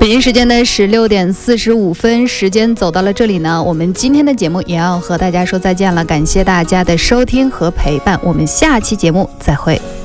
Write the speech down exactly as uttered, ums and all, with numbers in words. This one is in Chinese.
北京时间的十六点四十五分，时间走到了这里呢，我们今天的节目也要和大家说再见了，感谢大家的收听和陪伴，我们下期节目再会。